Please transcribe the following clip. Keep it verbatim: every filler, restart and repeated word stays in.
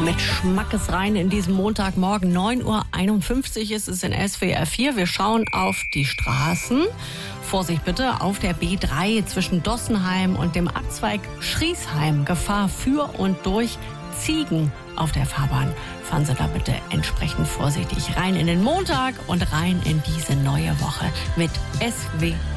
Mit Schmackes rein in diesen Montagmorgen. neun Uhr einundfünfzig ist es in S W R vier. Wir schauen auf die Straßen. Vorsicht bitte, auf der B drei zwischen Dossenheim und dem Abzweig Schriesheim. Gefahr für und durch Ziegen auf der Fahrbahn. Fahren Sie da bitte entsprechend vorsichtig rein in den Montag und rein in diese neue Woche mit S W R.